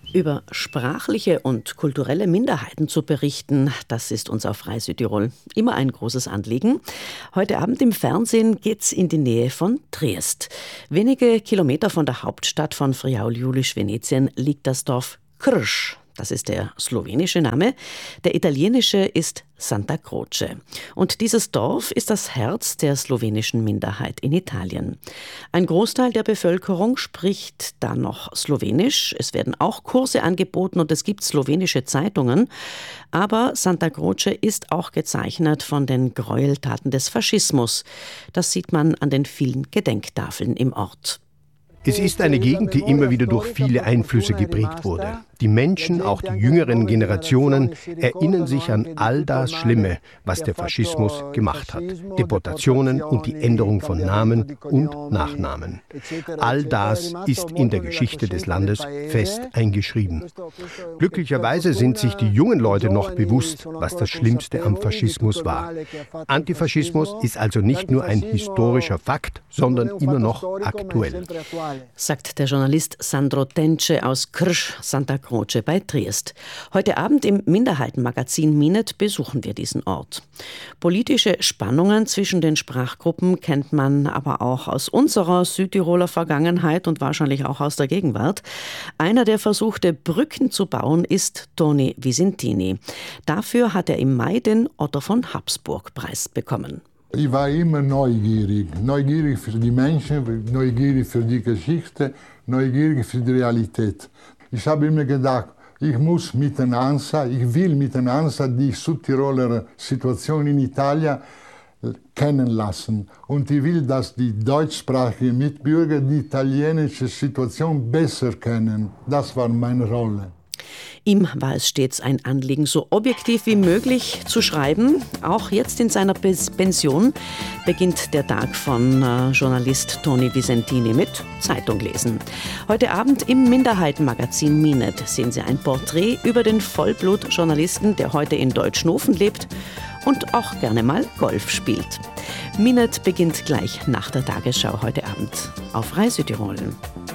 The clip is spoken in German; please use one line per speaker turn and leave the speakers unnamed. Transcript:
Über sprachliche und kulturelle Minderheiten zu berichten, das ist uns auf Frei Südtirol immer ein großes Anliegen. Heute Abend im Fernsehen geht's in die Nähe von Triest. Wenige Kilometer von der Hauptstadt von Friaul-Julisch-Venetien liegt das Dorf Krš. Das ist der slowenische Name. Der italienische ist Santa Croce. Und dieses Dorf ist das Herz der slowenischen Minderheit in Italien. Ein Großteil der Bevölkerung spricht da noch Slowenisch. Es werden auch Kurse angeboten und es gibt slowenische Zeitungen. Aber Santa Croce ist auch gezeichnet von den Gräueltaten des Faschismus. Das sieht man an den vielen Gedenktafeln im Ort.
Es ist eine Gegend, die immer wieder durch viele Einflüsse geprägt wurde. Die Menschen, auch die jüngeren Generationen, erinnern sich an all das Schlimme, was der Faschismus gemacht hat. Deportationen und die Änderung von Namen und Nachnamen. All das ist in der Geschichte des Landes fest eingeschrieben. Glücklicherweise sind sich die jungen Leute noch bewusst, was das Schlimmste am Faschismus war. Antifaschismus ist also nicht nur ein historischer Fakt, sondern immer noch aktuell.
Sagt der Journalist Sandro Tence aus Krš, Santa Croce bei Triest. Heute Abend im Minderheitenmagazin Minet besuchen wir diesen Ort. Politische Spannungen zwischen den Sprachgruppen kennt man aber auch aus unserer Südtiroler Vergangenheit und wahrscheinlich auch aus der Gegenwart. Einer, der versuchte, Brücken zu bauen, ist Toni Visentini. Dafür hat er im Mai den Otto von Habsburg-Preis bekommen.
Ich war immer neugierig für die Menschen, neugierig für die Geschichte, neugierig für die Realität. Ich habe immer gedacht, ich will mit dem ANSA die Südtiroler Situation in Italien kennenlassen. Und ich will, dass die deutschsprachigen Mitbürger die italienische Situation besser kennen. Das war meine Rolle.
Ihm war es stets ein Anliegen, so objektiv wie möglich zu schreiben. Auch jetzt in seiner Pension beginnt der Tag von Journalist Toni Visentini mit Zeitung lesen. Heute Abend im Minderheitenmagazin Minet sehen Sie ein Porträt über den Vollblut-Journalisten, der heute in Deutschnofen lebt und auch gerne mal Golf spielt. Minet beginnt gleich nach der Tagesschau heute Abend auf Frei Südtirol.